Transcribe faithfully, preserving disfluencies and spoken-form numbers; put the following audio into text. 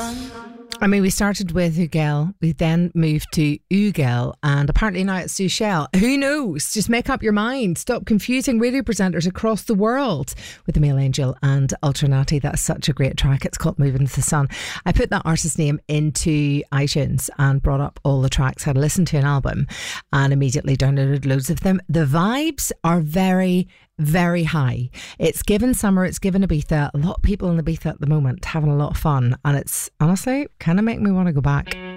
I mean, we started with Ugel, we then moved to Ugel, and apparently now it's Ushel. Who knows? Just make up your mind. Stop confusing radio presenters across the world with Emil Angel and Ultranati. That's such a great track. It's called Moving to the Sun. I put that artist's name into iTunes and brought up all the tracks, had listened to an album and immediately downloaded loads of them. The vibes are very, very high. It's given summer, it's given Ibiza. A lot of people in Ibiza at the moment having a lot of fun, and it's honestly kind of making me want to go back.